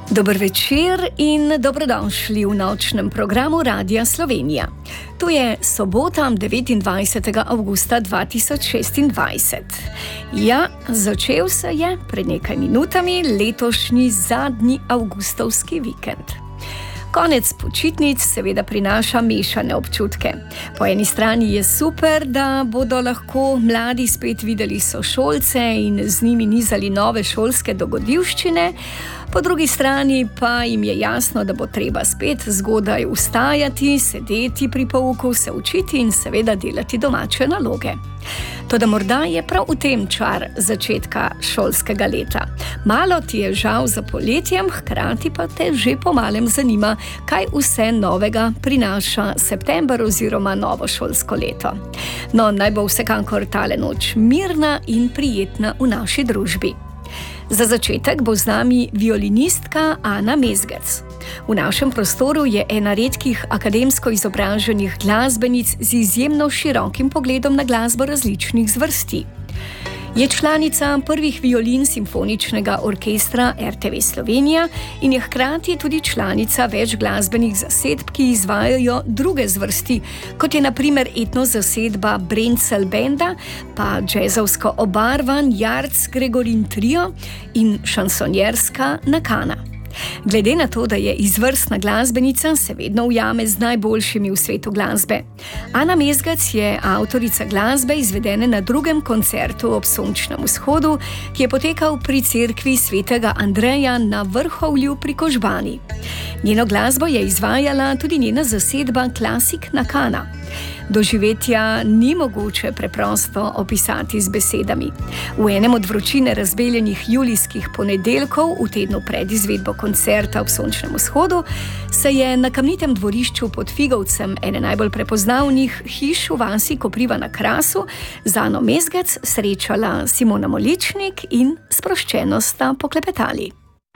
Dober večer in dobrodošli v nočnem programu Radia Slovenija. To je sobota 29. avgusta 2026. Ja, začel se je pred nekaj minutami letošnji zadnji avgustovski vikend. Konec počitnic seveda prinaša mešane občutke. Po eni strani je super, da bodo lahko mladi spet videli sošolce in z njimi nizali nove šolske dogodivščine, po drugi strani pa jim je jasno, da bo treba spet zgodaj vstajati, sedeti pri pouku, se učiti in seveda delati domače naloge. Toda morda je prav v tem čar začetka šolskega leta. Malo ti je žal za poletjem, hkrati pa te že pomalem zanima, kaj vse novega prinaša september oziroma novo šolsko leto. No, naj bo vsekakor tale noč mirna in prijetna v naši družbi. Za začetek bo z nami violinistka Ana Mezgec. V našem prostoru je ena redkih akademsko izobraženih glasbenic z izjemno širokim pogledom na glasbo različnih zvrsti. Je članica prvih violin simfoničnega orkestra RTV Slovenija in je hkrati tudi članica več glasbenih zasedb, ki izvajajo druge zvrsti, kot je na primer etno zasedba Brencelj Benda, pa džezovsko obarvan Jarc Gregorin Trio in šansonjerska Nakana. Glede na to, da je izvrstna glasbenica, se vedno ujame z najboljšimi v svetu glasbe. Ana Mezgec je avtorica glasbe izvedene na drugem koncertu ob sončnem vzhodu, ki je potekal pri cerkvi svetega Andreja na Vrhovlju pri Kožbani. Njeno glasbo je izvajala tudi njena zasedba Klasik Nakana. Doživetja ni mogoče preprosto opisati z besedami. V enem od vročine razbeljenih julijskih ponedeljkov v tednu pred izvedbo koncerta ob sončnem vzhodu se je na kamnitem dvorišču pod Figovcem, ene najbolj prepoznavnih hiš v vasi Kopriva na Krasu, z Ano Mezgec srečala Simona Moličnik in sproščeno sta poklepetali.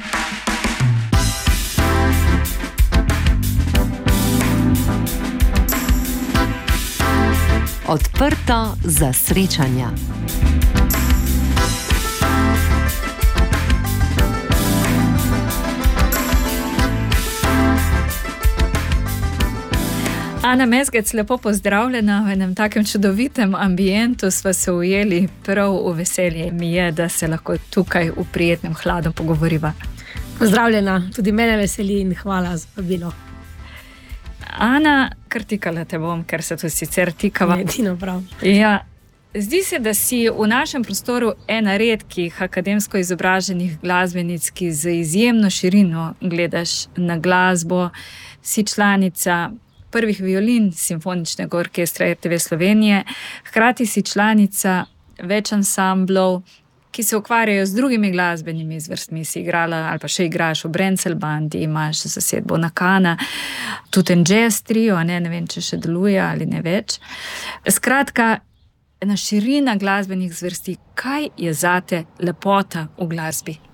Odprto za srečanja. Ana Mezgec, lepo pozdravljena v enem takem čudovitem ambientu, sva se ujeli prav v veselje. Mi je, da se lahko tukaj v prijetnem hladu pogovoriva. Pozdravljena, tudi mene veseli in hvala za vabilo. Ana, kar tikala te bom, ker se to sicer tikava. Edino prav. Ja, zdi se, da si v našem prostoru ena redkih akademsko izobraženih glasbenic, ki z izjemno širino gledaš na glasbo, si članica prvih violin simfoničnega orkestra RTV Slovenije, hkrati si članica več ansamblov, ki se ukvarjajo z drugimi glasbenimi zvrstmi. Si igrala ali pa še igraš v Brencelj Bandi, imaš zasedbo Nakana, tudi en jazz trio, ne vem, če še deluje ali ne več. Skratka, ena širina glasbenih zvrsti. Kaj je zate lepota v glasbi?